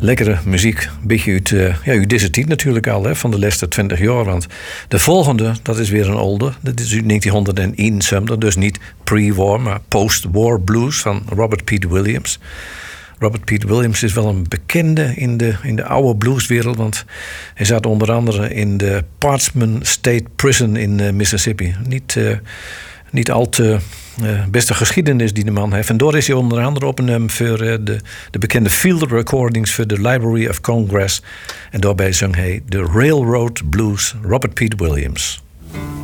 Lekkere muziek. Een beetje uit deze tijd natuurlijk al, hè, van de laatste 20 jaar. Want de volgende, dat is weer een oude. Dat is uit 1971, dus niet pre-war, maar post-war blues van Robert Pete Williams. Robert Pete Williams is wel een bekende in de oude blueswereld, want hij zat onder andere in de Parchman State Prison in Mississippi. Niet al te beste geschiedenis die de man heeft. En door is hij onder andere opgenomen voor de bekende field recordings voor de Library of Congress. En daarbij zong hij de Railroad Blues, Robert Pete Williams.